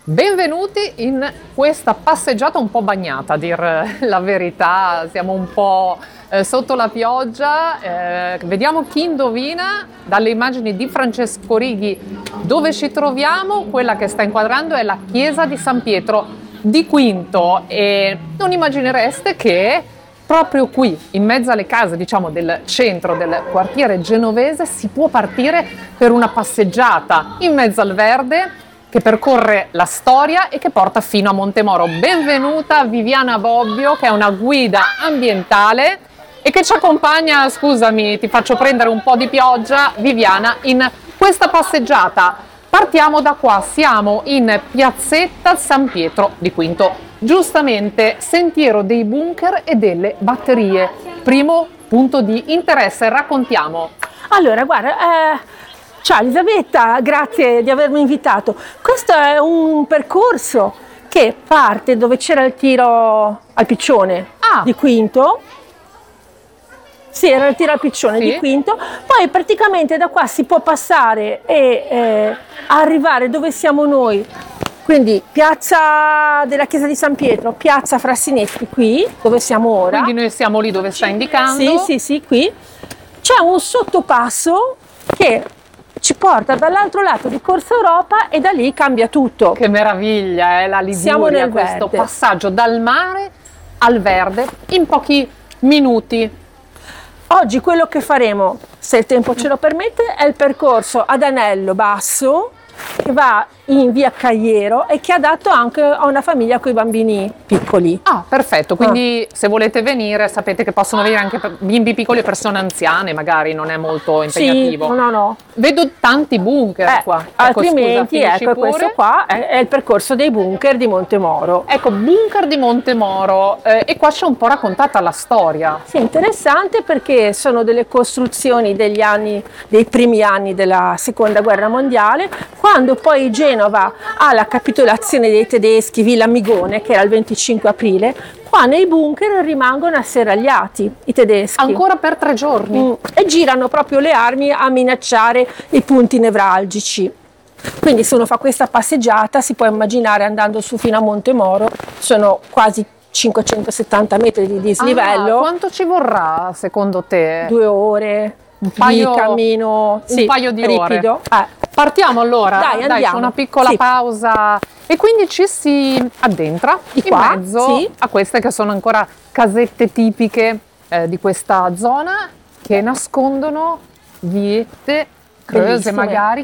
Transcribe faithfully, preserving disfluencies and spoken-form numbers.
Benvenuti in questa passeggiata un po' bagnata, a dir la verità, siamo un po' eh, sotto la pioggia, eh, vediamo chi indovina dalle immagini di Francesco Righi dove ci troviamo. Quella che sta inquadrando è la chiesa di San Pietro di Quinto e non immaginereste che proprio qui, in mezzo alle case, diciamo, del centro del quartiere genovese, si può partire per una passeggiata in mezzo al verde che percorre la storia e che porta fino a Montemoro. Benvenuta Viviana Bobbio, che è una guida ambientale e che ci accompagna, scusami, ti faccio prendere un po' di pioggia, Viviana, in questa passeggiata. Partiamo da qua, siamo in piazzetta San Pietro di Quinto. Giustamente, sentiero dei bunker e delle batterie. Primo punto di interesse, raccontiamo. Allora, guarda, eh... ciao Elisabetta, grazie di avermi invitato. Questo è un percorso che parte dove c'era il tiro al piccione ah. di Quinto. Sì, era il tiro al piccione sì. di Quinto. Poi praticamente da qua si può passare e eh, arrivare dove siamo noi. Quindi piazza della chiesa di San Pietro, piazza Frassinetti qui, dove siamo ora. Quindi noi siamo lì dove sta indicando. Sì, sì, sì, qui. C'è un sottopasso che ci porta dall'altro lato di Corso Europa e da lì cambia tutto. Che meraviglia, eh, la Liguria, Siamo nel questo verde. passaggio dal mare al verde in pochi minuti. Oggi quello che faremo, se il tempo ce lo permette, è il percorso ad anello basso che va in via Cagliero e che è adatto anche a una famiglia con i bambini piccoli. Ah, perfetto, quindi ah. se volete venire sapete che possono venire anche bimbi piccoli e persone anziane, magari non è molto impegnativo. Sì, no, no. Vedo tanti bunker eh, qua. Altrimenti, ecco, scusa, ecco, questo qua è, è il percorso dei bunker di Montemoro. Ecco, bunker di Montemoro, eh, e qua c'è un po' raccontata la storia. Sì, interessante perché sono delle costruzioni degli anni, dei primi anni della seconda guerra mondiale, quando poi Genova ha la capitolazione dei tedeschi, Villa Migone, che era il venticinque aprile, qua nei bunker rimangono asserragliati i tedeschi. Ancora per tre giorni. Mm, e girano proprio le armi a minacciare i punti nevralgici. Quindi se uno fa questa passeggiata si può immaginare andando su fino a Montemoro, sono quasi cinquecentosettanta metri di dislivello. Ah, quanto ci vorrà secondo te? Due ore un paio, di cammino, un sì, paio di ripido. ore. Eh. Partiamo allora, dai, dai, andiamo. c'è una piccola sì. pausa e quindi ci si addentra di in qua, mezzo sì. a queste che sono ancora casette tipiche eh, di questa zona che nascondono viette, creuse magari,